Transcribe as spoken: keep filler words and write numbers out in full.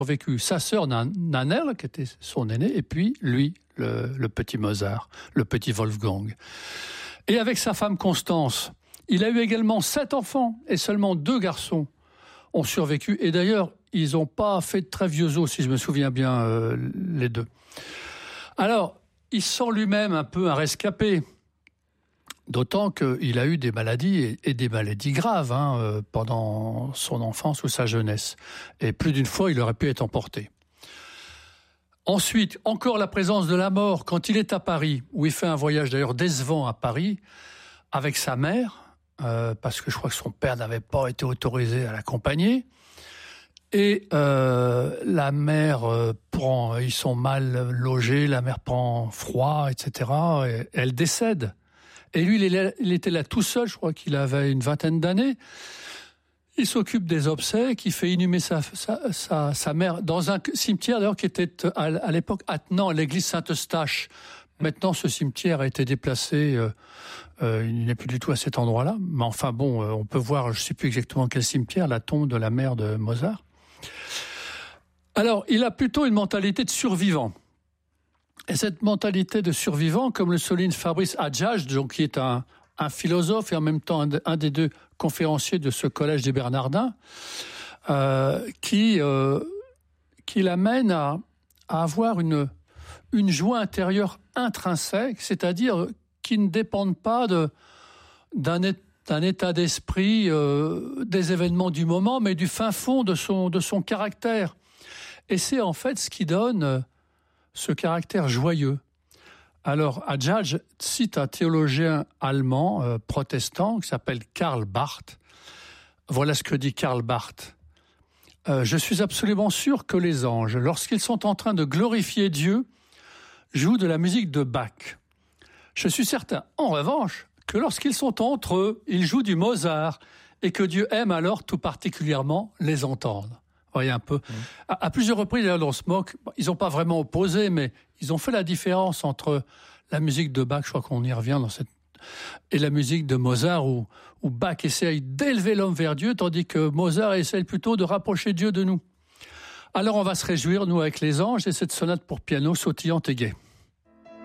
vécu sa sœur Nannerl, qui était son aîné, et puis lui, le, le petit Mozart, le petit Wolfgang. Et avec sa femme Constance, il a eu également sept enfants, et seulement deux garçons ont survécu. Et d'ailleurs, ils n'ont pas fait de très vieux os, si je me souviens bien, euh, les deux. Alors, il sent lui-même un peu un rescapé, d'autant qu'il a eu des maladies, et, et des maladies graves, hein, euh, pendant son enfance ou sa jeunesse. Et plus d'une fois, il aurait pu être emporté. Ensuite, encore la présence de la mort, quand il est à Paris, où il fait un voyage d'ailleurs décevant à Paris, avec sa mère, euh, parce que je crois que son père n'avait pas été autorisé à l'accompagner. Et euh, la mère euh, prend, ils sont mal logés, la mère prend froid, et cetera. Et elle décède. Et lui, il, est, il était là tout seul, je crois qu'il avait une vingtaine d'années. Il s'occupe des obsèques, il fait inhumer sa, sa, sa, sa mère dans un cimetière d'ailleurs qui était à, à l'époque attenant à l'église Saint-Eustache. Maintenant, ce cimetière a été déplacé, euh, euh, il n'est plus du tout à cet endroit-là. Mais enfin bon, euh, on peut voir, je ne sais plus exactement quel cimetière, la tombe de la mère de Mozart. Alors, il a plutôt une mentalité de survivant. Et cette mentalité de survivant, comme le souligne Fabrice Adjadj, donc qui est un, un philosophe et en même temps un, un des deux conférenciers de ce collège des Bernardins, euh, qui, euh, qui l'amène à, à avoir une, une joie intérieure intrinsèque, c'est-à-dire qui ne dépendent pas de, d'un, d'un état d'esprit, euh, des événements du moment, mais du fin fond de son, de son caractère. Et c'est en fait ce qui donne ce caractère joyeux. Alors, Adjadj cite un théologien allemand, euh, protestant, qui s'appelle Karl Barth. Voilà ce que dit Karl Barth. Euh, « Je suis absolument sûr que les anges, lorsqu'ils sont en train de glorifier Dieu, jouent de la musique de Bach. Je suis certain, en revanche, que lorsqu'ils sont entre eux, ils jouent du Mozart et que Dieu aime alors tout particulièrement les entendre. » Vous voyez un peu. Mmh. À, à plusieurs reprises, d'ailleurs, on se moque. Ils n'ont pas vraiment opposé, mais ils ont fait la différence entre la musique de Bach, je crois qu'on y revient dans cette, et la musique de Mozart, où, où Bach essaye d'élever l'homme vers Dieu, tandis que Mozart essaye plutôt de rapprocher Dieu de nous. Alors on va se réjouir, nous, avec les anges, et cette sonate pour piano sautillante et gaie.